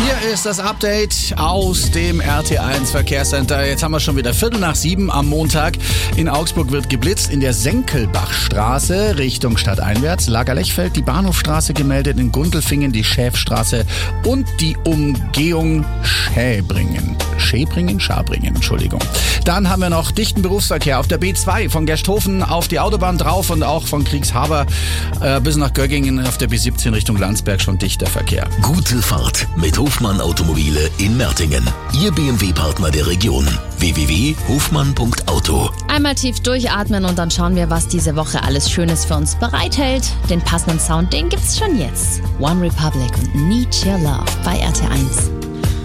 Hier ist das Update aus dem RT1 Verkehrscenter. Jetzt haben wir schon wieder 6:15 am Montag. In Augsburg wird geblitzt in der Senkelbachstraße Richtung stadteinwärts. Lagerlechfeld, die Bahnhofstraße gemeldet, in Gundelfingen die Schäfstraße und die Umgehung Schäbringen, Entschuldigung. Dann haben wir noch dichten Berufsverkehr auf der B2 von Gersthofen auf die Autobahn drauf und auch von Kriegshaber bis nach Göggingen auf der B17 Richtung Landsberg schon dichter Verkehr. Gute Fahrt mit Hofmann Automobile in Mertingen. Ihr BMW-Partner der Region. www.hofmann.auto. Einmal tief durchatmen und dann schauen wir, was diese Woche alles Schönes für uns bereithält. Den passenden Sound, den gibt's schon jetzt. One Republic und Need Your Love bei RT1.